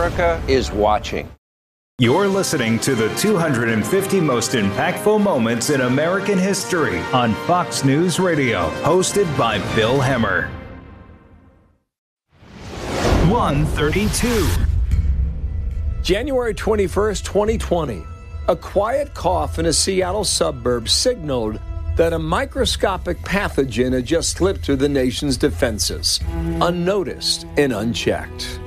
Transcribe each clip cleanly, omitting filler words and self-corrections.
America is watching. You're listening to the 250 most impactful moments in American history on Fox News Radio, hosted by Bill Hemmer. 132. January 21st, 2020. A quiet cough in a Seattle suburb signaled that a microscopic pathogen had just slipped through the nation's defenses, unnoticed and unchecked.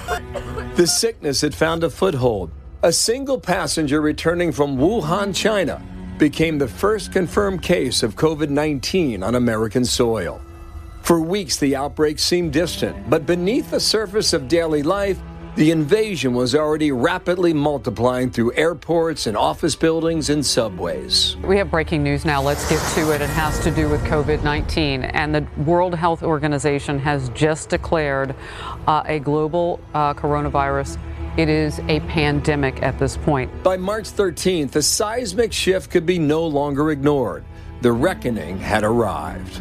The sickness had found a foothold. A single passenger returning from Wuhan, China, became the first confirmed case of COVID-19 on American soil. For weeks, the outbreak seemed distant, but beneath the surface of daily life, the invasion was already rapidly multiplying through airports and office buildings and subways. We have breaking news now. Let's get to it. It has to do with COVID-19. And the World Health Organization has just declared a global coronavirus. It is a pandemic at this point. By March 13th, a seismic shift could be no longer ignored. The reckoning had arrived.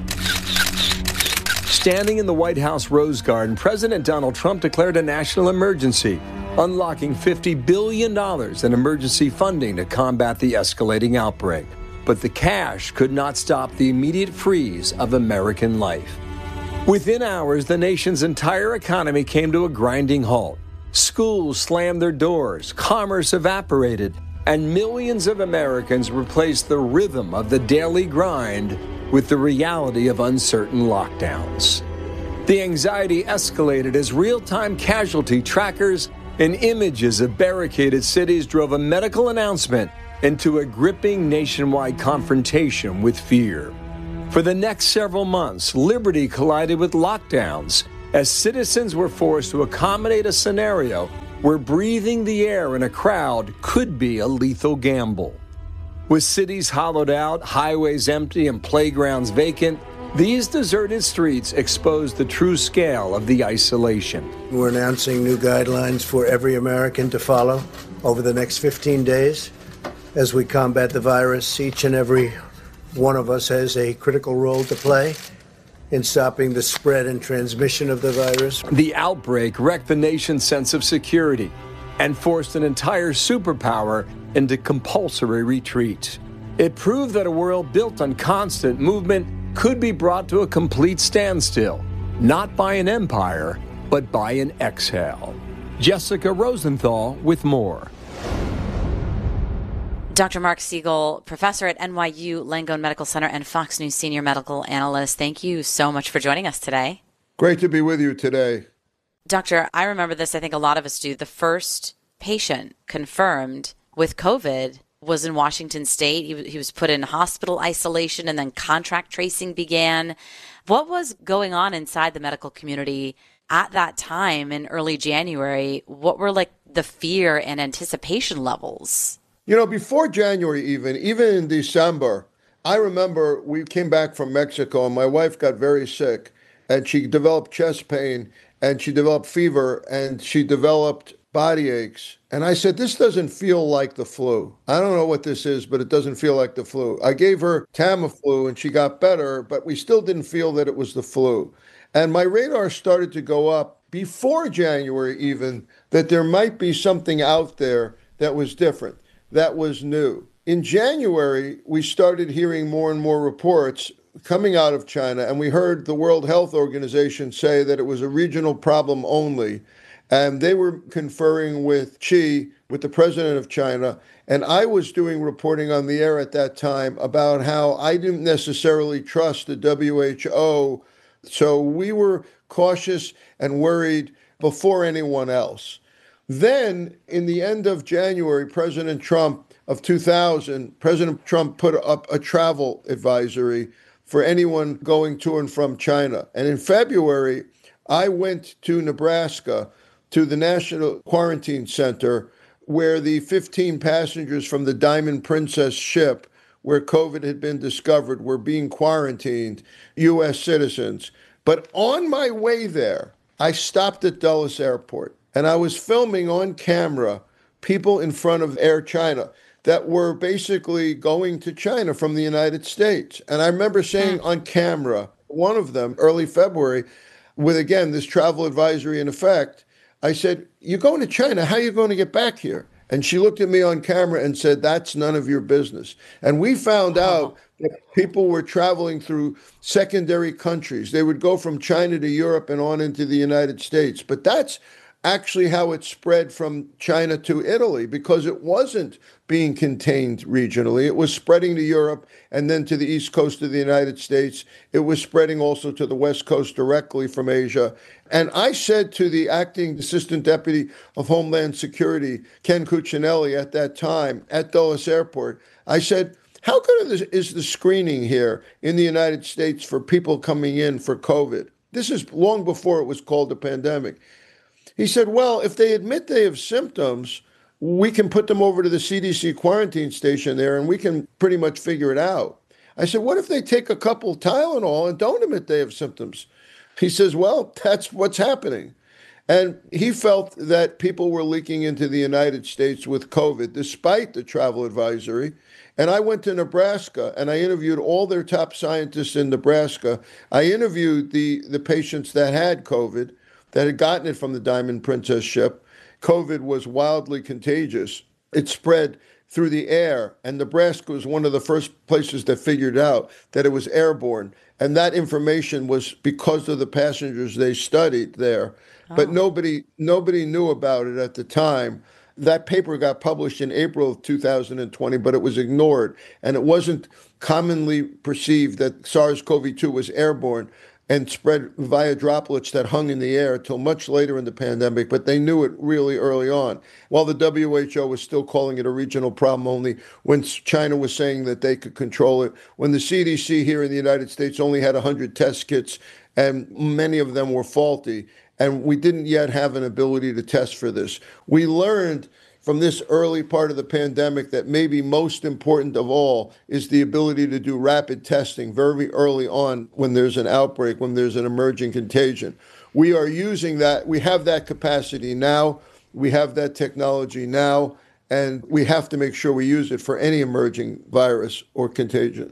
Standing in the White House Rose Garden, President Donald Trump declared a national emergency, unlocking $50 billion in emergency funding to combat the escalating outbreak. But the cash could not stop the immediate freeze of American life. Within hours, the nation's entire economy came to a grinding halt. Schools slammed their doors, commerce evaporated, and millions of Americans replaced the rhythm of the daily grind with the reality of uncertain lockdowns. The anxiety escalated as real-time casualty trackers and images of barricaded cities drove a medical announcement into a gripping nationwide confrontation with fear. For the next several months, liberty collided with lockdowns as citizens were forced to accommodate a scenario where breathing the air in a crowd could be a lethal gamble. With cities hollowed out, highways empty, and playgrounds vacant, these deserted streets exposed the true scale of the isolation. We're announcing new guidelines for every American to follow over the next 15 days. As we combat the virus, each and every one of us has a critical role to play in stopping the spread and transmission of the virus. The outbreak wrecked the nation's sense of security and forced an entire superpower into compulsory retreat. It proved that a world built on constant movement could be brought to a complete standstill, not by an empire, but by an exhale. Jessica Rosenthal with more. Dr. Mark Siegel, professor at NYU Langone Medical Center and Fox News senior medical analyst. Thank you so much for joining us today. Great to be with you today. Doctor, I remember this, I think a lot of us do. The first patient confirmed with COVID was in Washington State. He was put in hospital isolation and then contract tracing began. What was going on inside the medical community at that time in early January? What were like the fear and anticipation levels? You know, before January even in December, I remember we came back from Mexico and my wife got very sick and she developed chest pain and she developed fever and she developed body aches. And I said, this doesn't feel like the flu. I don't know what this is, but it doesn't feel like the flu. I gave her Tamiflu and she got better, but we still didn't feel that it was the flu. And my radar started to go up before January even, that there might be something out there that was different, that was new. In January, we started hearing more and more reports coming out of China, and we heard the World Health Organization say that it was a regional problem only. And they were conferring with Xi, with the president of China, and I was doing reporting on the air at that time about how I didn't necessarily trust the WHO. So we were cautious and worried before anyone else. Then, in the end of January, President Trump of 2000, President Trump put up a travel advisory for anyone going to and from China. And in February, I went to Nebraska to the National Quarantine Center where the 15 passengers from the Diamond Princess ship where COVID had been discovered were being quarantined, U.S. citizens. But on my way there, I stopped at Dulles Airport and I was filming on camera people in front of Air China that were basically going to China from the United States. And I remember saying on camera, one of them, early February, with, again, this travel advisory in effect, I said, "You're going to China. How are you going to get back here?" And she looked at me on camera and said, "That's none of your business." And we found out that people were traveling through secondary countries. They would go from China to Europe and on into the United States. But that's actually how it spread from China to Italy, because it wasn't being contained regionally. It was spreading to Europe and then to the east coast of the United States. It was spreading also to the west coast directly from Asia. And I said to the acting assistant deputy of Homeland Security, Ken Cuccinelli, at that time at Dulles Airport, I said, "How good is the screening here in the United States for people coming in for COVID?" This is long before it was called a pandemic. He said, "Well, if they admit they have symptoms, we can put them over to the CDC quarantine station there and we can pretty much figure it out." I said, "What if they take a couple Tylenol and don't admit they have symptoms?" He says, "Well, that's what's happening." And he felt that people were leaking into the United States with COVID, despite the travel advisory. And I went to Nebraska and I interviewed all their top scientists in Nebraska. I interviewed the patients that had COVID, that had gotten it from the Diamond Princess ship. COVID was wildly contagious. It spread through the air, and Nebraska was one of the first places that figured out that it was airborne. And that information was because of the passengers they studied there. But nobody knew about it at the time. That paper got published in April of 2020, but it was ignored. And it wasn't commonly perceived that SARS-CoV-2 was airborne and spread via droplets that hung in the air until much later in the pandemic, but they knew it really early on. While the WHO was still calling it a regional problem only, when China was saying that they could control it, when the CDC here in the United States only had 100 test kits, and many of them were faulty, and we didn't yet have an ability to test for this. We learned from this early part of the pandemic that maybe most important of all is the ability to do rapid testing very early on when there's an outbreak, when there's an emerging contagion. We are using that. We have that capacity now. We have that technology now, and we have to make sure we use it for any emerging virus or contagion.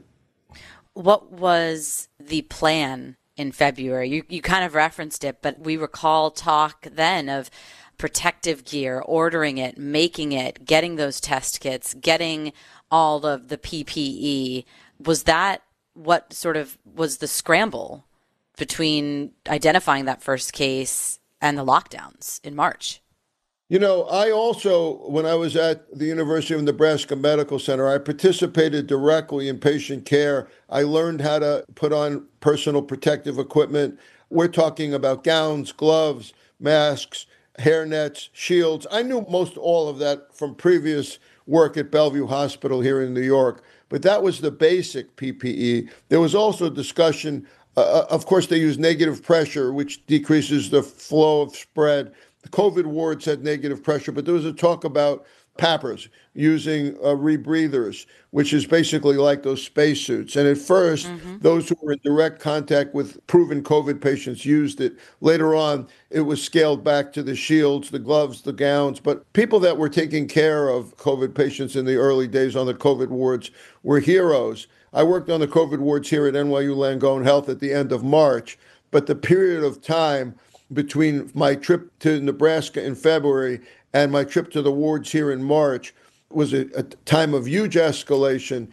What was the plan in February? You kind of referenced it, but we recall talk then of protective gear, ordering it, making it, getting those test kits, getting all of the PPE. Was that what sort of was the scramble between identifying that first case and the lockdowns in March? You know, I also, when I was at the University of Nebraska Medical Center, I participated directly in patient care. I learned how to put on personal protective equipment. We're talking about gowns, gloves, masks, hairnets, shields. I knew most all of that from previous work at Bellevue Hospital here in New York, but that was the basic PPE. There was also discussion, of course, they use negative pressure, which decreases the flow of spread. The COVID wards had negative pressure, but there was a talk about PAPRs, using rebreathers, which is basically like those spacesuits. And at first, those who were in direct contact with proven COVID patients used it. Later on, it was scaled back to the shields, the gloves, the gowns. But people that were taking care of COVID patients in the early days on the COVID wards were heroes. I worked on the COVID wards here at NYU Langone Health at the end of March, but the period of time between my trip to Nebraska in February and my trip to the wards here in March was a time of huge escalation,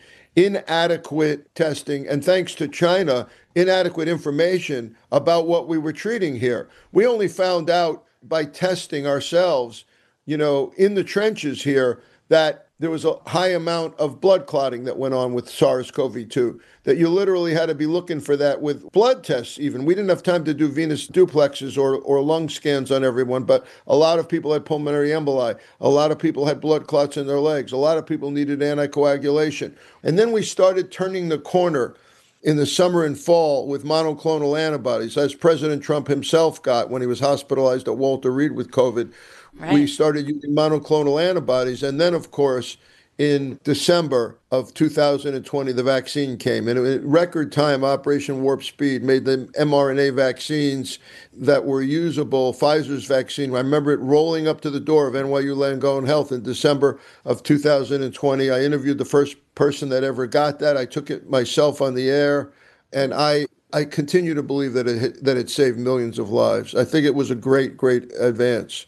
inadequate testing, and thanks to China, inadequate information about what we were treating here. We only found out by testing ourselves, you know, in the trenches here, that there was a high amount of blood clotting that went on with SARS-CoV-2, that you literally had to be looking for that with blood tests even. We didn't have time to do venous duplexes or lung scans on everyone, but a lot of people had pulmonary emboli. A lot of people had blood clots in their legs. A lot of people needed anticoagulation. And then we started turning the corner in the summer and fall with monoclonal antibodies, as President Trump himself got when he was hospitalized at Walter Reed with COVID. Right. We started using monoclonal antibodies. And then, of course, in December of 2020, the vaccine came. And in record time, Operation Warp Speed made the mRNA vaccines that were usable. Pfizer's vaccine, I remember it rolling up to the door of NYU Langone Health in December of 2020. I interviewed the first person that ever got that. I took it myself on the air. And I I continue to believe that it saved millions of lives. I think it was a great, great advance.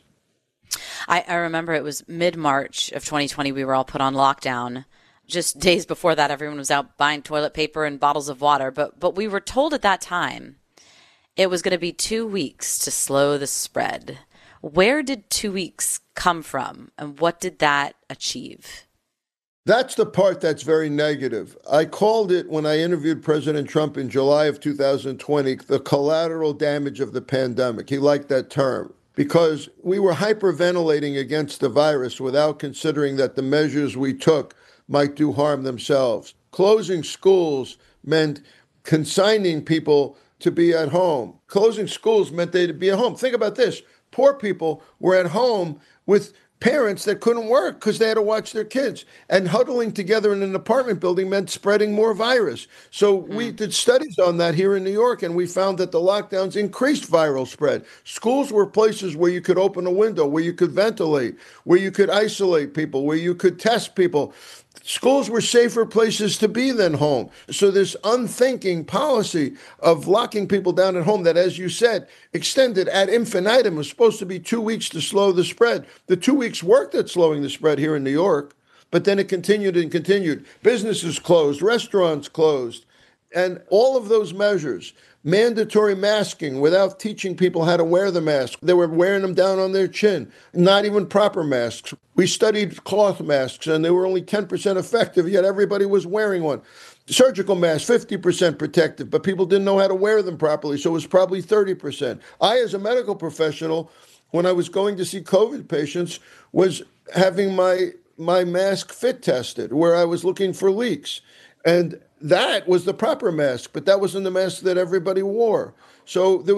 I remember it was mid-March of 2020. We were all put on lockdown. Just days before that, everyone was out buying toilet paper and bottles of water. But we were told at that time it was going to be 2 weeks to slow the spread. Where did 2 weeks come from, and what did that achieve? That's the part that's very negative. I called it, when I interviewed President Trump in July of 2020, the collateral damage of the pandemic. He liked that term because we were hyperventilating against the virus without considering that the measures we took might do harm themselves. Closing schools meant consigning people to be at home. Closing schools meant they'd be at home. Think about this. Poor people were at home with parents that couldn't work because they had to watch their kids. And huddling together in an apartment building meant spreading more virus. So we did studies on that here in New York, and we found that the lockdowns increased viral spread. Schools were places where you could open a window, where you could ventilate, where you could isolate people, where you could test people. Schools were safer places to be than home. So this unthinking policy of locking people down at home that, as you said, extended ad infinitum, was supposed to be 2 weeks to slow the spread. The 2 weeks worked at slowing the spread here in New York, but then it continued and continued. Businesses closed, restaurants closed, and all of those measures, mandatory masking without teaching people how to wear the mask. They were wearing them down on their chin, not even proper masks. We studied cloth masks, and they were only 10% effective, yet everybody was wearing one. Surgical masks, 50% protective, but people didn't know how to wear them properly, so it was probably 30%. I, as a medical professional, when I was going to see COVID patients, was having my mask fit tested, where I was looking for leaks. And that was the proper mask, but that wasn't the mask that everybody wore. So there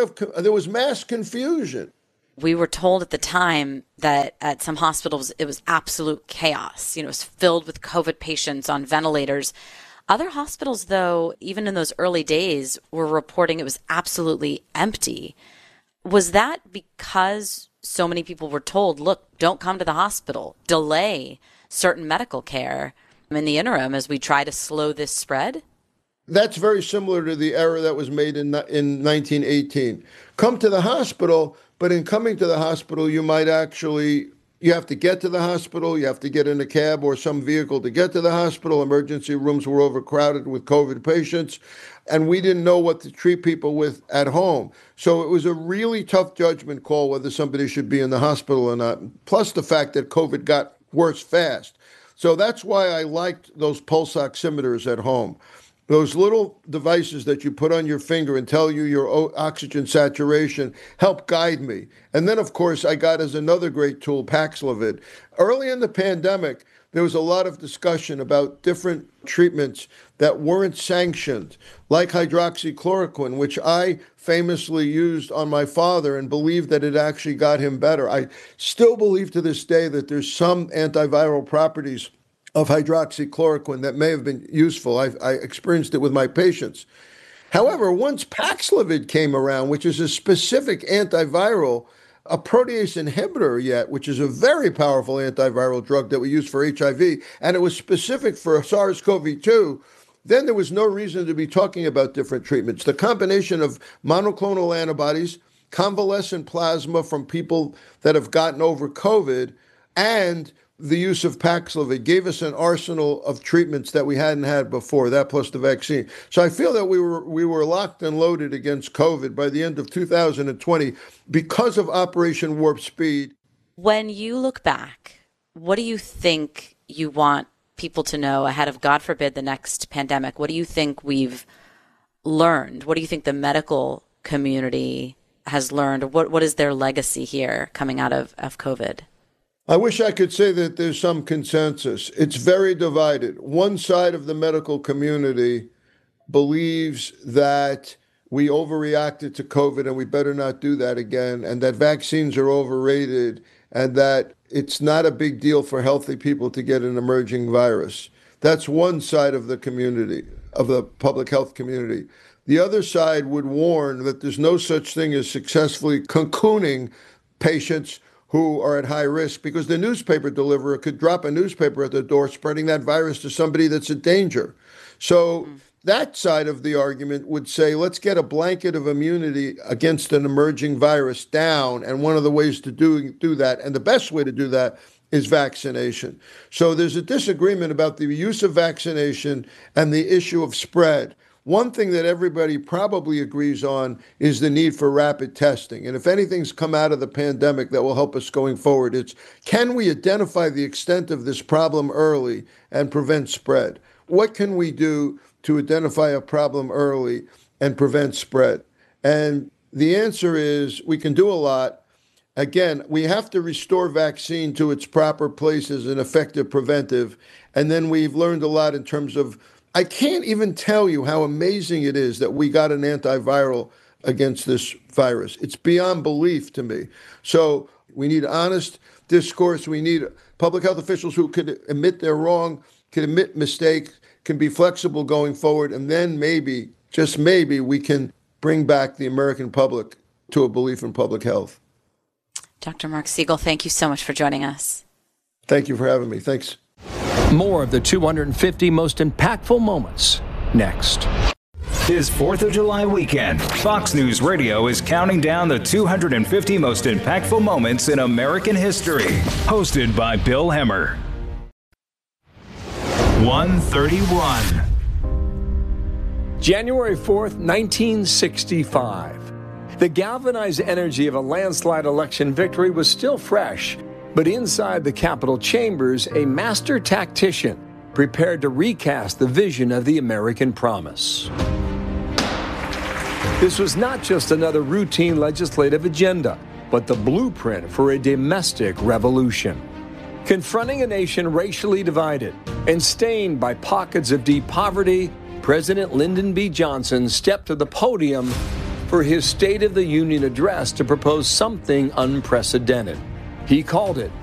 was mass confusion. We were told at the time that at some hospitals it was absolute chaos. It was filled with COVID patients on ventilators. Other hospitals, though, even in those early days, were reporting it was absolutely empty. Was that because so many people were told, look, don't come to the hospital, delay certain medical care in the interim as we try to slow this spread? That's very similar to the error that was made in 1918. Come to the hospital, but in coming to the hospital, you have to get to the hospital, you have to get in a cab or some vehicle to get to the hospital. Emergency rooms were overcrowded with COVID patients, and we didn't know what to treat people with at home. So it was a really tough judgment call whether somebody should be in the hospital or not, plus the fact that COVID got worse fast. So that's why I liked those pulse oximeters at home. Those little devices that you put on your finger and tell you your oxygen saturation help guide me. And then, of course, I got as another great tool, Paxlovid. Early in the pandemic, there was a lot of discussion about different treatments that weren't sanctioned, like hydroxychloroquine, which I famously used on my father and believed that it actually got him better. I still believe to this day that there's some antiviral properties of hydroxychloroquine that may have been useful. I experienced it with my patients. However, once Paxlovid came around, which is a specific antiviral, a protease inhibitor yet, which is a very powerful antiviral drug that we use for HIV, and it was specific for SARS-CoV-2, then there was no reason to be talking about different treatments. The combination of monoclonal antibodies, convalescent plasma from people that have gotten over COVID, and the use of Paxlovid gave us an arsenal of treatments that we hadn't had before, that plus the vaccine. So I feel that we were locked and loaded against COVID by the end of 2020 because of Operation Warp Speed. When you look back, what do you think you want people to know ahead of, God forbid, the next pandemic? What do you think we've learned? What do you think the medical community has learned? What is their legacy here coming out of COVID? I wish I could say that there's some consensus. It's very divided. One side of the medical community believes that we overreacted to COVID and we better not do that again, and that vaccines are overrated, and that it's not a big deal for healthy people to get an emerging virus. That's one side of the community, of the public health community. The other side would warn that there's no such thing as successfully cocooning patients who are at high risk, because the newspaper deliverer could drop a newspaper at the door spreading that virus to somebody that's in danger. So that side of the argument would say, let's get a blanket of immunity against an emerging virus down. And one of the ways to do that, and the best way to do that, is vaccination. So there's a disagreement about the use of vaccination and the issue of spread. One thing that everybody probably agrees on is the need for rapid testing. And if anything's come out of the pandemic that will help us going forward, it's can we identify the extent of this problem early and prevent spread? What can we do to identify a problem early and prevent spread? And the answer is we can do a lot. Again, we have to restore vaccine to its proper place as an effective preventive. And then we've learned a lot in terms of, I can't even tell you how amazing it is that we got an antiviral against this virus. It's beyond belief to me. So we need honest discourse. We need public health officials who could admit they're wrong, can admit mistake, can be flexible going forward. And then maybe, just maybe, we can bring back the American public to a belief in public health. Dr. Mark Siegel, thank you so much for joining us. Thank you for having me. Thanks. More of the 250 most impactful moments next. This 4th of July weekend, Fox News Radio is counting down the 250 most impactful moments in American history. Hosted by Bill Hemmer. 131. January 4th, 1965. The galvanized energy of a landslide election victory was still fresh. But inside the Capitol chambers, a master tactician prepared to recast the vision of the American promise. This was not just another routine legislative agenda, but the blueprint for a domestic revolution. Confronting a nation racially divided and stained by pockets of deep poverty, President Lyndon B. Johnson stepped to the podium for his State of the Union address to propose something unprecedented. He called it